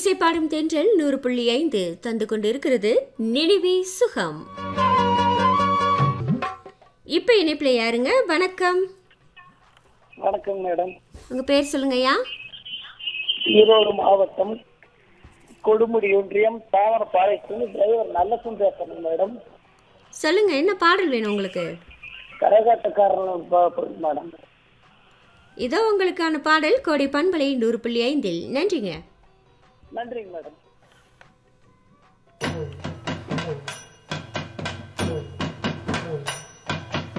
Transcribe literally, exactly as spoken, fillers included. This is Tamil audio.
இசை பாடும் தென்றல் நூறு புள்ளி ஐந்து தந்து கொண்டிருக்கிறது நினைவே சுகம். இப்ப இணைப்புல யாருங்க? வணக்கம். வணக்கம் மேடம். உங்க பேர் சொல்லுங்கய்யா. ஈரோடு மாவட்டம் கொடுமுடி ஒன்றியம் தாவரப்பாளையத்தில் டிரைவர் நல்லசும் பேசுறேன் மேடம். சொல்லுங்க, என்ன பாடல் வேணும் உங்களுக்கு? கரகாட்டக்காரன் மேடம். இதோ உங்களுக்கான பாடல் கோடை பண்பலை நூறு புள்ளி ஐந்தில். நன்றிங்க. நன்றிங்க மேடம்.